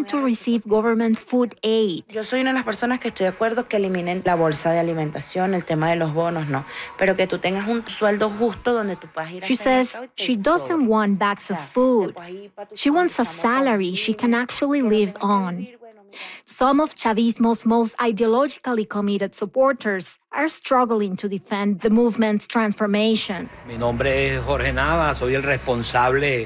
want to receive government food aid. Yo soy una de las personas que estoy de acuerdo que eliminen la bolsa de alimentación, el tema de los bonos, no. Pero que tú tengas un sueldo justo donde tú puedas ir a She hacer says mercado y te she doesn't sobre. want bags of food. She wants a salary she can actually live on. Some of Chavismo's most ideologically committed supporters are struggling to defend the movement's transformation. Mi nombre es Jorge Nava, soy el responsable